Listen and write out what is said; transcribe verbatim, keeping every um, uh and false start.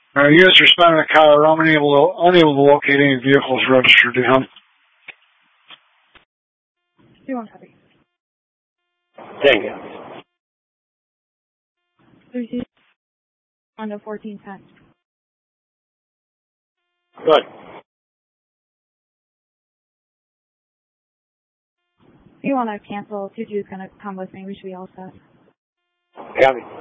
Uh, U S responding to Colorado, unable to, unable to locate any vehicles registered to him. two one copy. Thank you. three on to fourteen ten. Good. You want to cancel, two two is going to come with me. We should be all set. Copy.